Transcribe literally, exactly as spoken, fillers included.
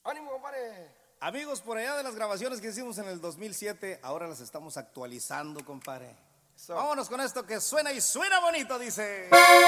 ánimo, compadre. Amigos, por allá de las grabaciones que hicimos en el dos mil siete, ahora las estamos actualizando, compadre. So. Vámonos con esto que suena y suena bonito, dice.